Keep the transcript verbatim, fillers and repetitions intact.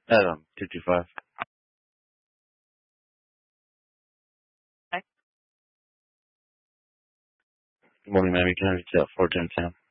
Um, two two five. Okay. Good morning, ma'am. You can reach out four ten ten.